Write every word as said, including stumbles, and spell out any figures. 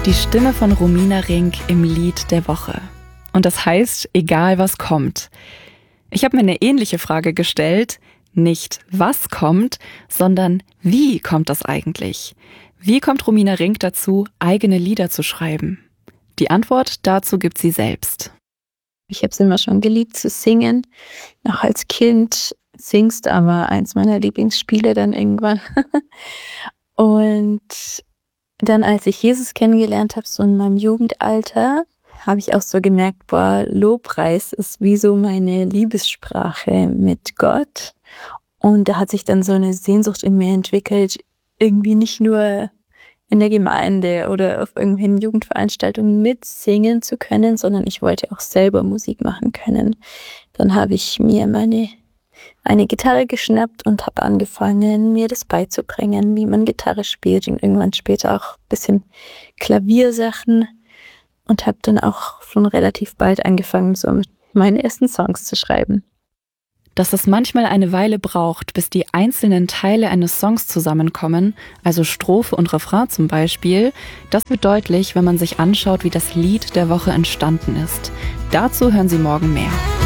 Die Stimme von Romina Rink im Lied der Woche. Und das heißt, egal was kommt. Ich habe mir eine ähnliche Frage gestellt. Nicht was kommt, sondern wie kommt das eigentlich? Wie kommt Romina Rink dazu, eigene Lieder zu schreiben? Die Antwort dazu gibt sie selbst. Ich habe es immer schon geliebt zu singen. Auch als Kind singst aber eins meiner Lieblingsspiele dann irgendwann. Und dann, als ich Jesus kennengelernt habe, so in meinem Jugendalter, habe ich auch so gemerkt, boah, Lobpreis ist wie so meine Liebessprache mit Gott. Und da hat sich dann so eine Sehnsucht in mir entwickelt, irgendwie nicht nur in der Gemeinde oder auf irgendwelchen Jugendveranstaltungen mitsingen zu können, sondern ich wollte auch selber Musik machen können. Dann habe ich mir meine eine Gitarre geschnappt und habe angefangen, mir das beizubringen, wie man Gitarre spielt, und irgendwann später auch ein bisschen Klaviersachen, und habe dann auch schon relativ bald angefangen, so meine ersten Songs zu schreiben. Dass es manchmal eine Weile braucht, bis die einzelnen Teile eines Songs zusammenkommen, also Strophe und Refrain zum Beispiel, das wird deutlich, wenn man sich anschaut, wie das Lied der Woche entstanden ist. Dazu hören Sie morgen mehr.